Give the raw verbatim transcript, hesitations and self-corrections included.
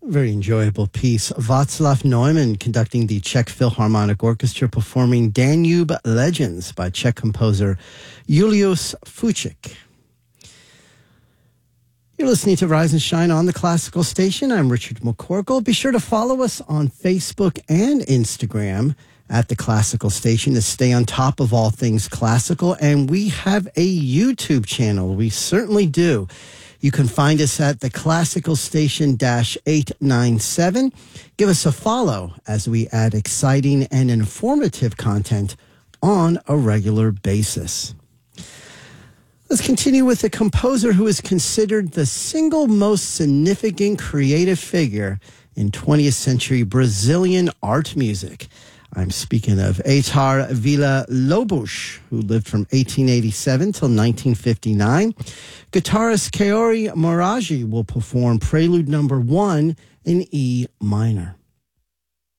Very enjoyable piece. Václav Neumann conducting the Czech Philharmonic Orchestra performing Danube Legends by Czech composer Julius Fučík. You're listening to Rise and Shine on the Classical Station. I'm Richard McCorkle. Be sure to follow us on Facebook and Instagram at the Classical Station to stay on top of all things classical. And we have a YouTube channel. We certainly do. You can find us at the Classical Station eight nine seven. Give us a follow as we add exciting and informative content on a regular basis. Let's continue with the composer who is considered the single most significant creative figure in twentieth century Brazilian art music. I'm speaking of Heitor Villa-Lobos, who lived from eighteen eighty-seven till nineteen fifty-nine. Guitarist Kaori Murage will perform Prelude Number One in E minor.